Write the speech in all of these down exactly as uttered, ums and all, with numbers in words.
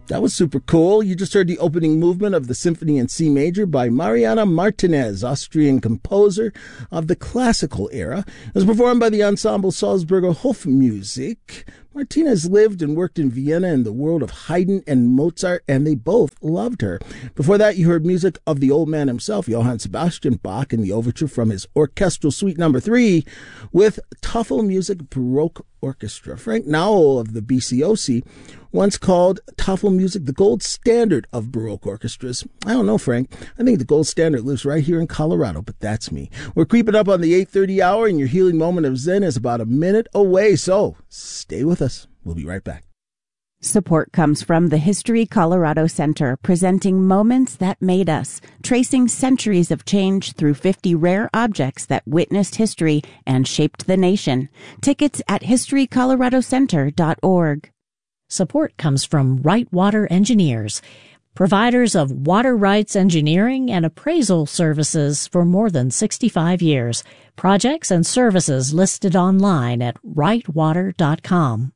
That was super cool. You just heard the opening movement of the Symphony in C Major by Mariana Martinez, Austrian composer of the classical era. It was performed by the ensemble Salzburger Hofmusik. Martinez lived and worked in Vienna in the world of Haydn and Mozart, and they both loved her. Before that, you heard music of the old man himself, Johann Sebastian Bach, in the overture from his orchestral suite number three with Tafel Music Baroque Orchestra. Frank Nowell of the B C O C once called Tafel Music the gold standard of Baroque orchestras. I don't know, Frank. I think the gold standard lives right here in Colorado, but that's me. We're creeping up on the eight thirty hour, and your healing moment of Zen is about a minute away, so stay with us. We'll be right back. Support comes from the History Colorado Center, presenting Moments That Made Us, tracing centuries of change through fifty rare objects that witnessed history and shaped the nation. Tickets at history colorado center dot org. Support comes from Right Water Engineers, providers of water rights engineering and appraisal services for more than sixty-five years. Projects and services listed online at right water dot com.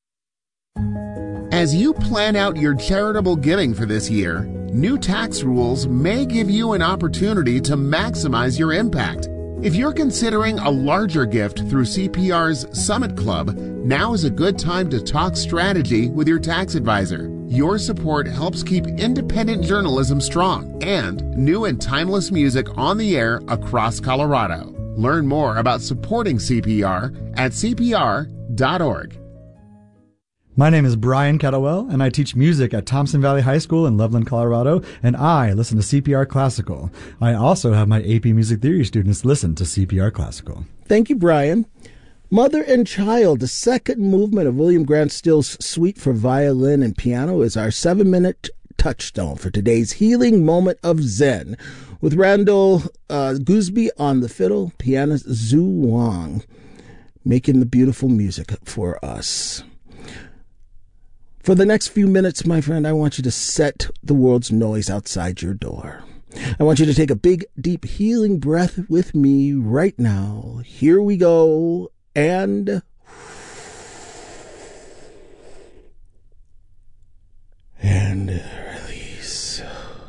As you plan out your charitable giving for this year, new tax rules may give you an opportunity to maximize your impact. If you're considering a larger gift through C P R's Summit Club, now is a good time to talk strategy with your tax advisor. Your support helps keep independent journalism strong and new and timeless music on the air across Colorado. Learn more about supporting C P R at c p r dot org. My name is Brian Kettlewell, and I teach music at Thompson Valley High School in Loveland, Colorado, and I listen to C P R Classical. I also have my A P Music Theory students listen to C P R Classical. Thank you, Brian. Mother and Child, the second movement of William Grant Still's Suite for Violin and Piano, is our seven-minute touchstone for today's healing moment of Zen, with Randall uh, Gooseby on the fiddle, pianist Zhu Wang making the beautiful music for us. For the next few minutes, my friend, I want you to set the world's noise outside your door. I want you to take a big, deep, healing breath with me right now. Here we go. And... And release.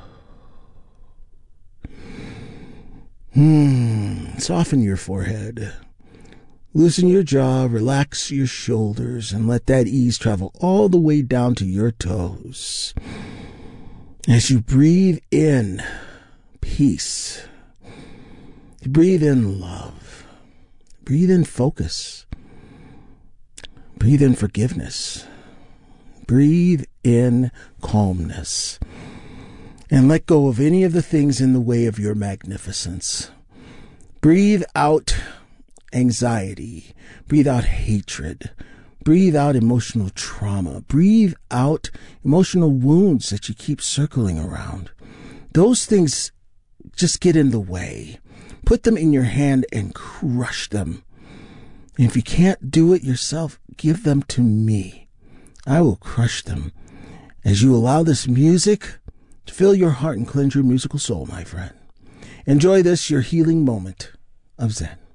Hmm. Soften your forehead. Loosen your jaw, relax your shoulders, and let that ease travel all the way down to your toes. As you breathe in peace, you breathe in love, breathe in focus, breathe in forgiveness, breathe in calmness, and let go of any of the things in the way of your magnificence. Breathe out anxiety, breathe out hatred, breathe out emotional trauma, breathe out emotional wounds that you keep circling around. Those things just get in the way. Put them in your hand and crush them. And if you can't do it yourself, give them to me. I will crush them as you allow this music to fill your heart and cleanse your musical soul, my friend. Enjoy this, your healing moment of Zen.